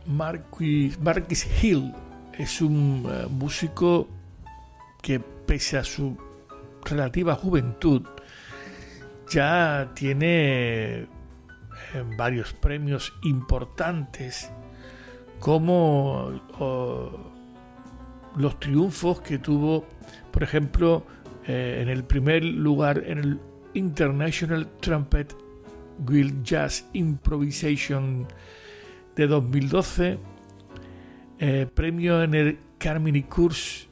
Marquis Hill es un músico que, pese a su relativa juventud, ya tiene varios premios importantes, como los triunfos que tuvo, por ejemplo, en el primer lugar en el International Trumpet Guild Jazz Improvisation de 2012, premio en el Carminy Course